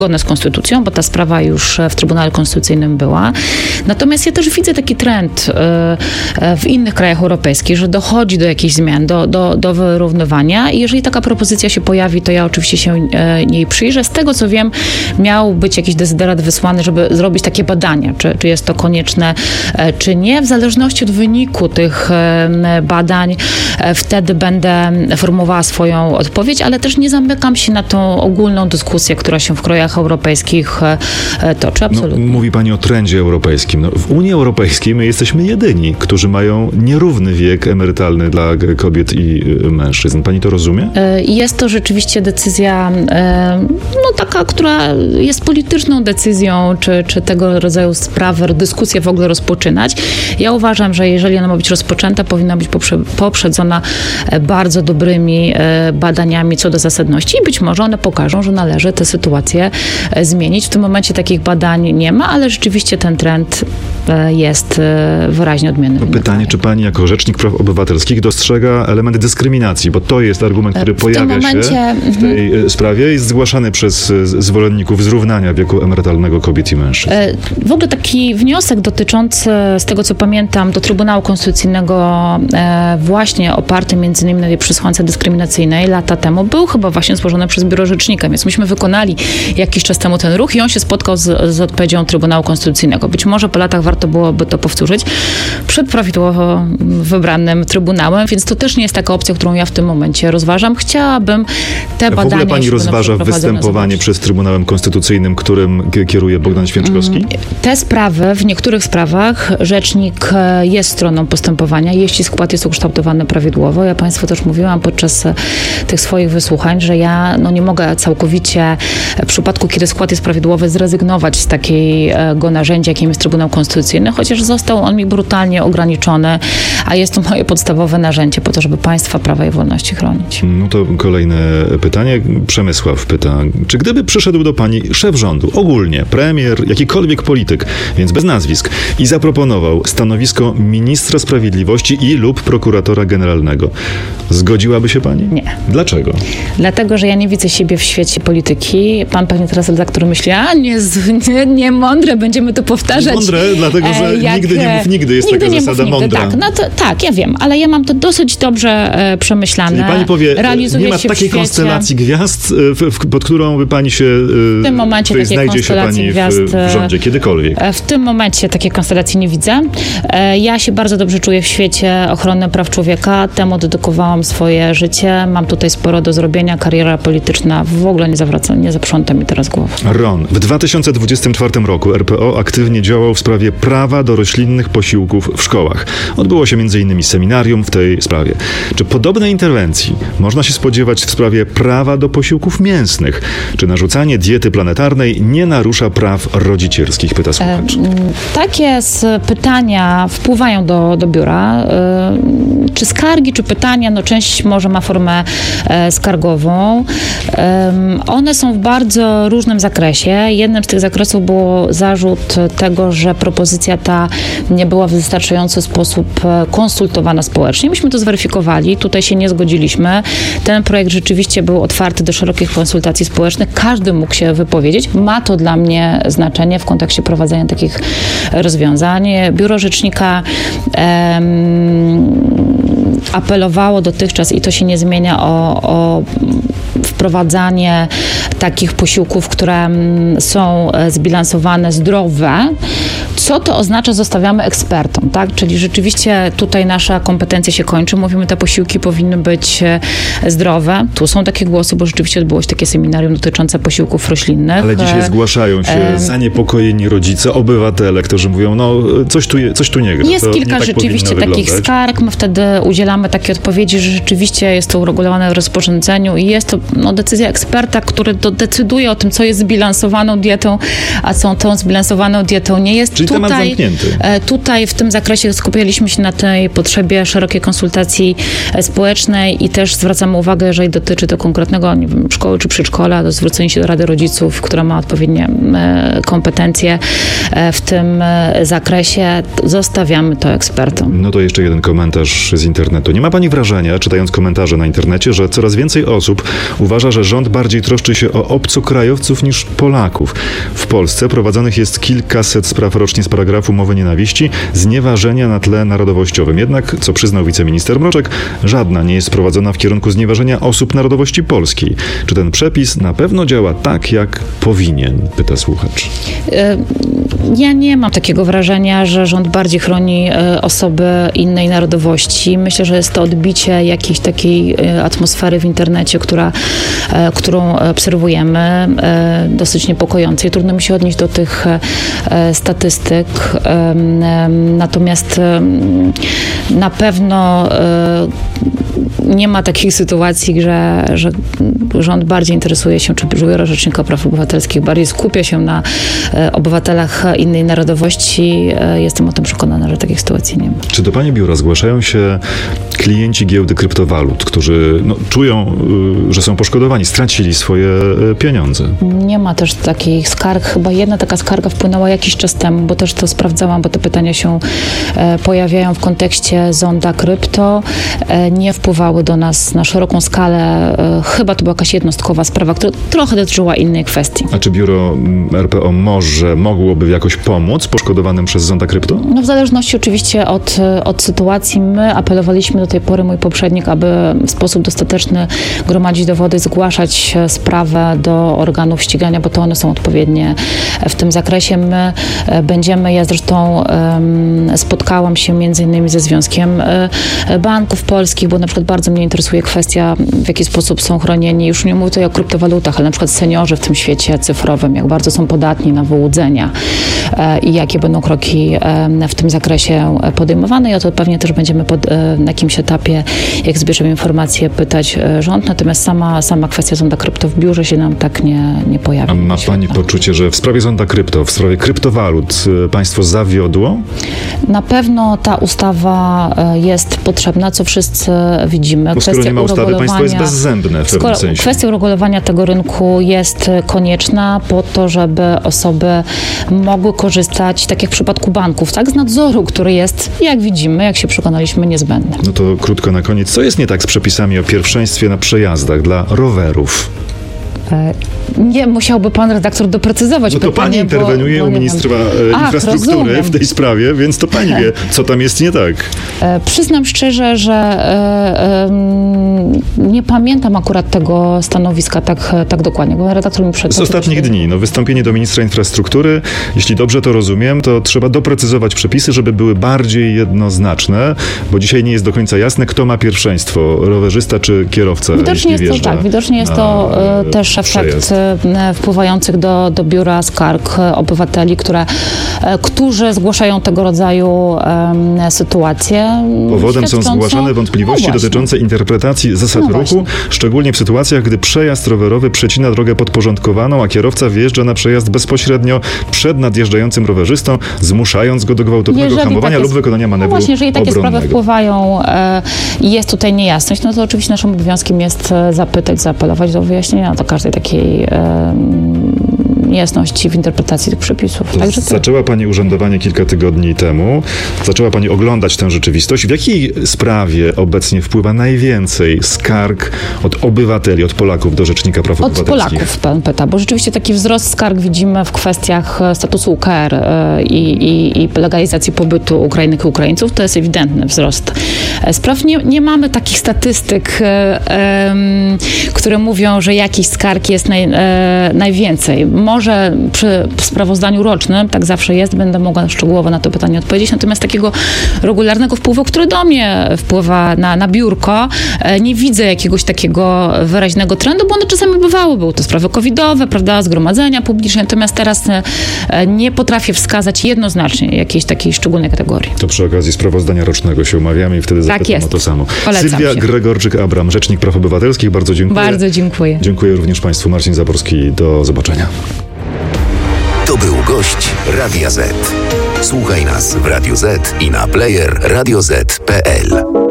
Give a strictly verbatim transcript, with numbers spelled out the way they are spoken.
zgodne z konstytucją, bo ta sprawa już w Trybunale Konstytucyjnym była. Natomiast ja też widzę taki trend w innych krajach europejskich, że dochodzi do jakichś zmian, do, do, do wyrównywania i jeżeli taka propozycja się pojawi, to ja oczywiście się jej przyjrzę. Z tego, co wiem, miał być jakiś dezyderat wysłany, żeby zrobić takie badania, czy, czy jest to konieczne, czy nie. W zależności od wyniku tych badań wtedy będę formułowała swoją odpowiedź, ale też nie zamykam się na tą ogólną dyskusję, która się w krajach europejskich toczy. Absolutnie. No, mówi pani o trendzie europejskim. No, w Unii Europejskiej my jesteśmy jedyni, którzy mają nierówny wiek emerytalny dla kobiet i mężczyzn. Pani to rozumie? Jest to rzeczywiście decyzja, no taka, która jest polityczną decyzją, czy, czy tego rodzaju sprawy, dyskusję w ogóle rozpoczynać. Ja uważam, że jeżeli ona ma być rozpoczęta, powinna być poprze- poprzedzona bardzo dobrymi badaniami co do zasadności i być może one pokażą, że należy tę sytuację zmienić. W tym momencie takich badań nie ma, ale rzeczywiście ten trend jest wyraźnie odmienny. Pytanie, czy pani jako rzecznik praw obywatelskich dostrzega element dyskryminacji, bo to jest argument, który w pojawia momencie, się w tej mm. sprawie, jest zgłaszany przez zwolenników zrównania wieku emerytalnego kobiet i mężczyzn. W ogóle taki wniosek dotyczący, z tego co pamiętam, do Trybunału Konstytucyjnego właśnie oparty między innymi na tej przesłance dyskryminacyjnej lata temu był chyba właśnie złożony przez Biuro Rzecznika, więc myśmy wykonali jakiś czas temu ten ruch i on się spotkał z, z odpowiedzią Trybunału Konstytucyjnego. Być może po latach warto byłoby to powtórzyć przed prawidłowo wybranym Trybunałem, więc to też nie jest taka opcja, którą ja w tym momencie rozważam. Chciałabym te badania... W ogóle pani rozważa występowanie przez Trybunałem Konstytucyjnym, którym kieruje Bogdan Święczkowski? Te sprawy, w niektórych sprawach rzecznik jest stroną postępowania, jeśli skład jest ukształtowany prawidłowo. Ja państwu też mówiłam podczas tych swoich wysłuchań, że ja no, nie mogę całkowicie w przypadku, kiedy skład jest prawidłowy, zrezygnować z takiego narzędzia, jakim jest Trybunał Konstytucyjny, chociaż został on mi brutalnie ograniczony, a jest to moje podstawowe narzędzie po to, żeby państwa prawa i wolności chronić. No to kolejne pytanie. Przemysław pyta, czy gdyby przyszedł do pani szef rządu, ogólnie premier, jakikolwiek polityk, więc bez nazwisk, i zaproponował stanowisko ministra sprawiedliwości i lub prokuratora generalnego, zgodziłaby się pani? Nie. Dlaczego? Dlatego, że ja nie widzę siebie w świecie polityki. Pan pewnie teraz redaktor myśli, a nie, nie, nie mądre, będziemy to powtarzać. Mądre, dlatego, że jak, nigdy nie mów nigdy, jest nigdy taka nie zasada mów nigdy, mądra. Tak, no to, tak, ja wiem, ale ja mam to dosyć dobrze e, przemyślane. Czyli pani powie, Realizuje nie ma się takiej w świecie. konstelacji gwiazd, w, w, pod którą by pani się, w tym momencie takiej znajdzie się pani gwiazd, w, w rządzie, kiedykolwiek. W tym momencie takiej konstelacji nie widzę. Ja się bardzo dobrze czuję w świecie ochrony praw człowieka. Temu dedykowałam swoje życie. Mam tutaj sporo do zrobienia. Kariera polityczna w ogóle nie zawraca, nie zaprząta mi teraz głowy. Ron, w dwa tysiące dwudziestym czwartym roku R P O aktywnie działał w sprawie prawa do roślinnych posiłków w szkołach. Odbyło się między innymi seminarium w tej sprawie. Czy podobnej interwencji można się spodziewać w sprawie prawa do posiłków mięsnych? Czy narzucanie diety planetarnej nie narusza praw rodzicielskich? Pyta słuchacz. E, takie pytania wpływają do, do biura. E, czy skargi, czy pytania, no część może ma formę e, skargową. E, one są w bardzo różnym zakresie. Jednym z tych zakresów było zarzut tego, że propozycja ta nie była w wystarczający sposób konsultowana społecznie. Myśmy to zweryfikowali. Tutaj się nie zgodziliśmy. Ten projekt rzeczywiście był otwarty do szerokich konsultacji społecznych. Każdy mógł się wypowiedzieć. Ma to dla mnie znaczenie w kontekście prowadzenia takich rozwiązań. Biuro Rzecznika em, apelowało dotychczas i to się nie zmienia o, o wprowadzanie takich posiłków, które są zbilansowane, zdrowe. Co to oznacza, zostawiamy ekspertom, tak? Czyli rzeczywiście tutaj nasza kompetencja się kończy. Mówimy, te posiłki powinny być zdrowe. Tu są takie głosy, bo rzeczywiście odbyło się takie seminarium dotyczące posiłków roślinnych. Ale dzisiaj zgłaszają się e... zaniepokojeni rodzice, obywatele, którzy mówią, no coś tu, coś tu nie gra. Jest to kilka tak rzeczywiście takich skarg. My wtedy udzielamy takiej odpowiedzi, że rzeczywiście jest to uregulowane w rozporządzeniu i jest to no, decyzja eksperta, który to decyduje o tym, co jest zbilansowaną dietą, a co tą zbilansowaną dietą nie jest. Czyli temat tutaj, zamknięty. Tutaj w tym zakresie skupialiśmy się na tej potrzebie szerokiej konsultacji społecznej i też zwracamy uwagę, jeżeli dotyczy to konkretnego, nie wiem, szkoły czy przedszkola, do zwrócenia się do Rady Rodziców, która ma odpowiednie kompetencje w tym zakresie. Zostawiamy to ekspertom. No to jeszcze jeden komentarz z internetu. Nie ma pani wrażenia, czytając komentarze na internecie, że coraz więcej osób uważa, że rząd bardziej troszczy się o obcokrajowców niż Polaków. W Polsce prowadzonych jest kilkaset spraw rocznie z paragrafu mowy nienawiści, znieważenia na tle narodowościowym. Jednak, co przyznał wiceminister Mroczek, żadna nie jest prowadzona w kierunku znieważenia osób narodowości polskiej. Czy ten przepis na pewno działa tak, jak powinien? Pyta słuchacz. Ja nie mam takiego wrażenia, że rząd bardziej chroni osoby innej narodowości. Myślę, że jest to odbicie jakiejś takiej atmosfery w internecie, która, którą obserwujemy, dosyć niepokojącej. Trudno mi się odnieść do tych statystyk. Natomiast na pewno nie ma takich sytuacji, że, że rząd bardziej interesuje się, czy Biuro Rzecznika Praw Obywatelskich bardziej skupia się na obywatelach innej narodowości. Jestem o tym przekonana, że takich sytuacji nie ma. Czy do pani biura zgłaszają się klienci giełdy kryptowalut, którzy no, czują, że są poszkodowani, stracili swoje pieniądze? Nie ma też takich skarg. Chyba jedna taka skarga wpłynęła jakiś czas temu, bo też to sprawdzałam, bo te pytania się e, pojawiają w kontekście zonda krypto. E, nie wpływały do nas na szeroką skalę. E, chyba to była jakaś jednostkowa sprawa, która trochę dotyczyła innej kwestii. A czy biuro R P O może, mogłoby jakoś pomóc poszkodowanym przez zonda krypto? No w zależności oczywiście od, od sytuacji. My apelowaliśmy do tej pory, mój poprzednik, aby w sposób dostateczny gromadzić dowody, zgłaszać sprawę do organów ścigania, bo to one są odpowiednie w tym zakresie. My będziemy, ja zresztą spotkałam się między innymi ze Związkiem Banków Polskich, bo na przykład bardzo mnie interesuje kwestia, w jaki sposób są chronieni, już nie mówię tutaj o kryptowalutach, ale na przykład seniorzy w tym świecie cyfrowym, jak bardzo są podatni na wyłudzenia i jakie będą kroki w tym zakresie podejmowane i o to pewnie też będziemy pod, na jakimś etapie, jak zbierzemy informacje, pytać rząd, natomiast sama, sama kwestia zonda krypto w biurze się nam tak nie, nie pojawi. A ma pani poczucie, że w sprawie zonda krypto, w sprawie kryptowalut państwo zawiodło? Na pewno ta ustawa jest potrzebna, co wszyscy widzimy. Bo skoro nie ma ustawy, państwo jest bezzębne w pewnym sensie. Kwestia uregulowania tego rynku jest konieczna po to, żeby osoby mogły korzystać, tak jak w przypadku banków, tak, z nadzoru, który jest, jak widzimy, jak się przekonaliśmy, niezbędny. No to krótko na koniec. Co jest nie tak z przepisami o pierwszeństwie na przejazdach dla rowerów? Nie, musiałby pan redaktor doprecyzować No to pytanie, pani interweniuje bo, bo u ministra Ach, infrastruktury rozumiem. w tej sprawie, więc to pani wie, co tam jest nie tak. E, przyznam szczerze, że e, e, nie pamiętam akurat tego stanowiska tak, tak dokładnie, bo redaktor mi przed... Z ostatnich dni, no wystąpienie do ministra infrastruktury, jeśli dobrze to rozumiem, to trzeba doprecyzować przepisy, żeby były bardziej jednoznaczne, bo dzisiaj nie jest do końca jasne, kto ma pierwszeństwo, rowerzysta czy kierowca, widocznie jeśli jest to, tak, widocznie jest to e, też efekt wpływających do, do biura skarg obywateli, które, którzy zgłaszają tego rodzaju um, sytuacje. Powodem są zgłaszane wątpliwości no dotyczące interpretacji zasad no ruchu, szczególnie w sytuacjach, gdy przejazd rowerowy przecina drogę podporządkowaną, a kierowca wjeżdża na przejazd bezpośrednio przed nadjeżdżającym rowerzystą, zmuszając go do gwałtownego jeżeli hamowania takie, lub wykonania manewru no właśnie, jeżeli takie obronnego. Sprawy wpływają i e, jest tutaj niejasność, no to oczywiście naszym obowiązkiem jest zapytać, zaapelować do wyjaśnienia do każdej takiej e, jasności w interpretacji tych przepisów. Także zaczęła pani urzędowanie kilka tygodni temu. Zaczęła pani oglądać tę rzeczywistość. W jakiej sprawie obecnie wpływa najwięcej skarg od obywateli, od Polaków do Rzecznika Praw od Obywatelskich? Od Polaków pan pyta, bo rzeczywiście taki wzrost skarg widzimy w kwestiach statusu U K R i, i, i legalizacji pobytu Ukrainek i Ukraińców. To jest ewidentny wzrost spraw. Nie, nie mamy takich statystyk, um, które mówią, że jakichś skarg jest naj, e, najwięcej. Może przy sprawozdaniu rocznym, tak zawsze jest, będę mogła szczegółowo na to pytanie odpowiedzieć, natomiast takiego regularnego wpływu, który do mnie wpływa na, na biurko, e, nie widzę jakiegoś takiego wyraźnego trendu, bo one czasami bywały, były to sprawy covidowe, prawda, zgromadzenia publiczne, natomiast teraz e, nie potrafię wskazać jednoznacznie jakiejś takiej szczególnej kategorii. To przy okazji sprawozdania rocznego się umawiamy i wtedy zapytam tak o to samo. Polecam Sylwia się. Gregorczyk-Abram, Rzecznik Praw Obywatelskich, bardzo dziękuję. Bardzo dziękuję. Dziękuję również państwu. Marcin Zaborski, do zobaczenia. To był gość Radia Z. Słuchaj nas w Radio Z i na player radio zet kropka pe el.